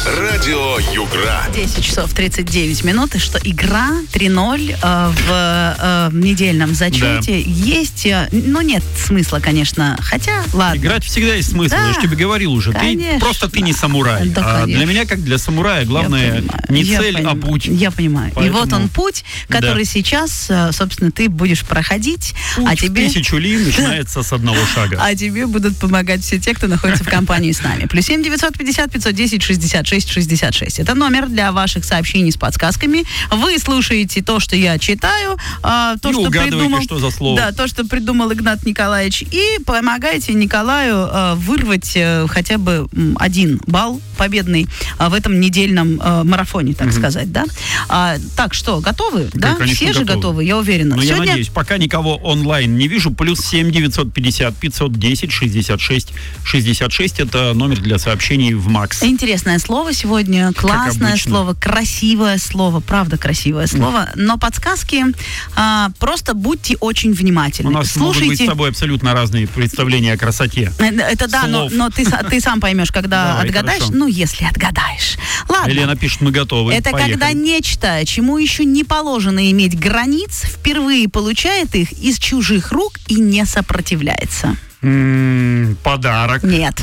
Радио Югра. 10 часов 39 минут. И что игра 3-0 в недельном зачете есть. Нет смысла, конечно. Хотя, ладно. Играть всегда есть смысл. Да, я же тебе говорил уже. Ты не самурай. Да, для меня, как для самурая, главное не цель, а путь. Я понимаю. Поэтому... И вот он путь, который сейчас, собственно, ты будешь проходить. Путь а тебе... в 1000 ли начинается с одного шага. А тебе будут помогать все те, кто находится в компании с нами. +7 950 510 66 66. Это номер для ваших сообщений с подсказками. Вы слушаете то, что я читаю, что придумал, что за слово. Да, то, что придумал Игнат Николаевич, и помогаете Николаю вырвать хотя бы 1 балл победный в этом недельном марафоне, так сказать, да? Так что, готовы? Да? Все же готовы, я уверена. Но сегодня... я надеюсь, пока никого онлайн не вижу. +7 950 510 66 66. Это номер для сообщений в МАКС. Интересное слово сегодня, классное слово, красивое слово, правда красивое слово, но подсказки просто будьте очень внимательны. У нас могут быть с тобой абсолютно разные представления о красоте. Это да, но ты сам поймешь, когда Давай, отгадаешь, хорошо. если отгадаешь. Ладно. Елена пишет, мы готовы. Это Поехали. когда нечто, чему еще не положено иметь границ, впервые получает их из чужих рук и не сопротивляется. Подарок. Нет.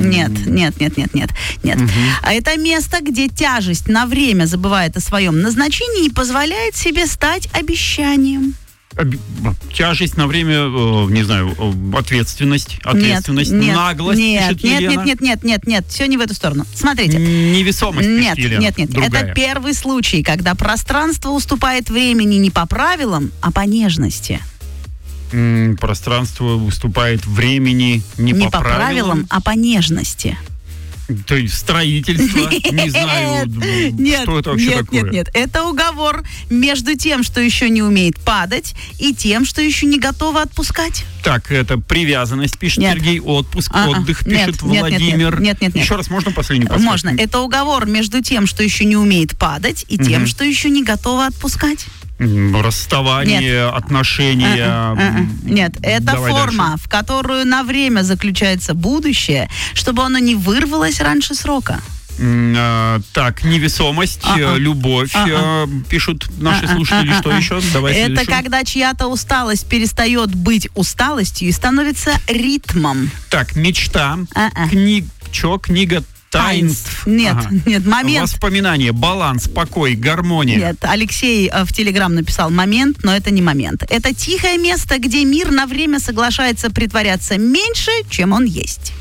А это место, где тяжесть на время забывает о своем назначении и позволяет себе стать обещанием. Тяжесть на время, не знаю, ответственность, наглость, пишет Елена. Нет, все не в эту сторону. Смотрите. Невесомость, пишет Елена. Нет. Другая. Это первый случай, когда пространство уступает времени не по правилам, а по нежности. Пространство уступает времени не по правилам, а по нежности. То есть строительство, не знаю, что это вообще такое. Нет. Это уговор между тем, что еще не умеет падать, и тем, что еще не готово отпускать. Так, это привязанность, пишет Сергей, отдых, пишет Владимир. Нет. Еще раз, можно последний подсказку? Можно. Это уговор между тем, что еще не умеет падать, и тем, что еще не готово отпускать. Расставание, отношения. Нет, это Давай форма, дальше. в которую на время заключается будущее, чтобы оно не вырвалось раньше срока. Так, невесомость, любовь, пишут наши слушатели. Что еще? Давай Это следующую. когда чья-то усталость перестает быть усталостью и становится ритмом. Так, мечта, книга таинств. Нет, момент. Воспоминания, баланс, покой, гармония. Нет, Алексей в Телеграм написал момент, но это не момент. Это тихое место, где мир на время соглашается притворяться меньше, чем он есть.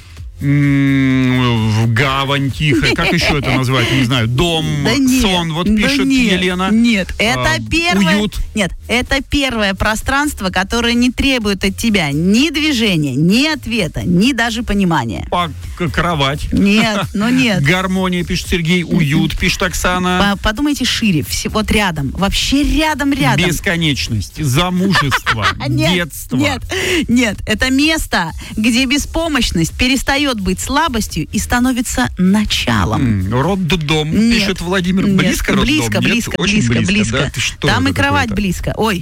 Гавань тихая. Как еще это назвать? Не знаю. Дом, сон. Вот пишет Елена. Нет, это первое. Уют. Нет, это первое пространство, которое не требует от тебя ни движения, ни ответа, ни даже понимания. Кровать. Нет. Гармония, пишет Сергей. Уют, пишет Оксана. Подумайте шире. Вот рядом. Вообще рядом. Бесконечность. Замужество. Детство. Нет. Это место, где беспомощность перестает быть слабостью и становится началом. Роддом, пишет Владимир. Близко роддом? Близко. Да? Ты что, там и кровать такое-то? близко. Ой.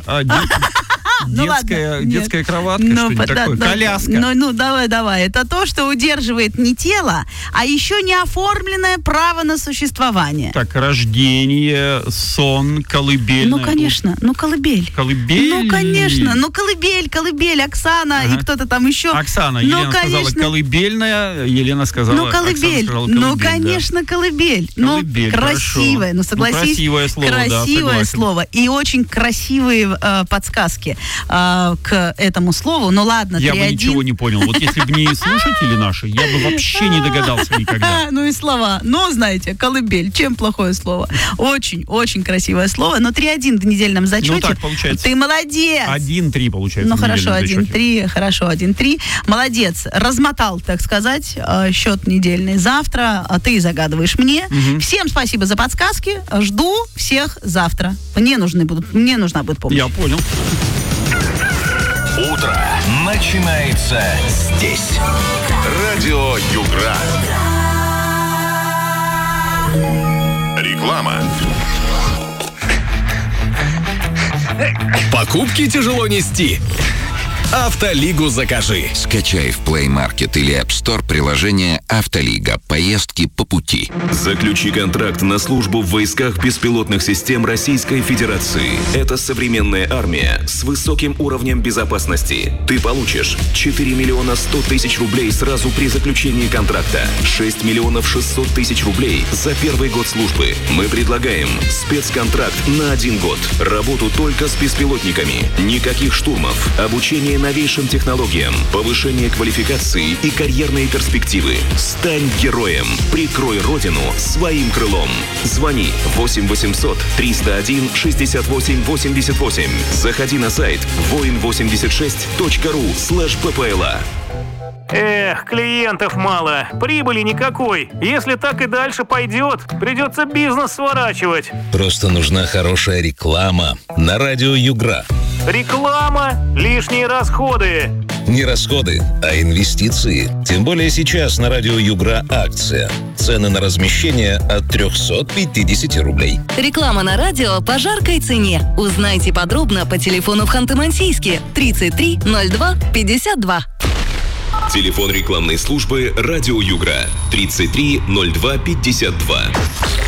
Детская кроватка, что-нибудь такое. Коляска. Давай. Это то, что удерживает не тело, а еще не оформленное право на существование. Так, рождение, сон, колыбель. Конечно. Колыбель. Колыбель? Конечно. Колыбель. Оксана и кто-то там еще. Оксана. Елена сказала колыбельная. Елена сказала колыбель. Конечно, колыбель. Красивое. Согласись. Красивое слово, Красивое слово. И очень красивые подсказки к этому слову. Ну ладно, 3-1. Я бы ничего не понял. Вот если бы не слушатели наши, я бы вообще не догадался никогда. Ну и слова. Знаете, колыбель. Чем плохое слово? Очень красивое слово. Но 3-1 в недельном зачете. Так получается. Ты молодец. 1-3 получается. Хорошо, 1-3. Молодец. Размотал, так сказать, счет недельный. Завтра ты загадываешь мне. Всем спасибо за подсказки. Жду всех завтра. Мне нужна будет помощь. Я понял. Утро начинается здесь. Радио Югра. Реклама. Покупки тяжело нести. Автолигу закажи. Скачай в Play Market или App Store приложение «Автолига». Поездки по пути. Заключи контракт на службу в войсках беспилотных систем Российской Федерации. Это современная армия с высоким уровнем безопасности. Ты получишь 4 миллиона 100 тысяч рублей сразу при заключении контракта, 6 миллионов 600 тысяч рублей за первый год службы. Мы предлагаем спецконтракт на 1 год. Работу только с беспилотниками. Никаких штурмов. Обучение новейшим технологиям. Повышение квалификации и карьерные перспективы. Стань героем. Прикрой родину своим крылом. Звони 8 800 301 68 88. Заходи на сайт voin86.ru/ppla. Эх, клиентов мало, прибыли никакой. Если так и дальше пойдет, придется бизнес сворачивать. Просто нужна хорошая реклама на радио Югра. Реклама, лишние расходы. Не расходы, а инвестиции. Тем более сейчас на радио Югра акция. Цены на размещение от 350 рублей. Реклама на радио по жаркой цене. Узнайте подробно по телефону в Ханты-Мансийске 33 02 52. Телефон рекламной службы «Радио Югра» 33 02 52.